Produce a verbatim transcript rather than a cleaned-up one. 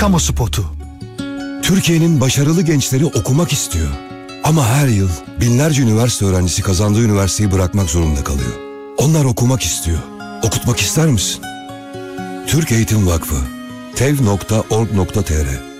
kamu spotu. Türkiye'nin başarılı gençleri okumak istiyor. Ama her yıl binlerce üniversite öğrencisi kazandığı üniversiteyi bırakmak zorunda kalıyor. Onlar okumak istiyor. Okutmak ister misin? Türk Eğitim Vakfı tev nokta org nokta tr